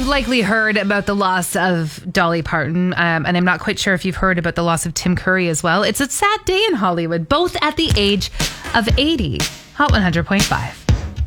you've likely heard about the loss of Dolly Parton, and I'm not quite sure if you've heard about the loss of Tim Curry as well. It's a sad day in Hollywood, both at the age of 80. Hot 100.5.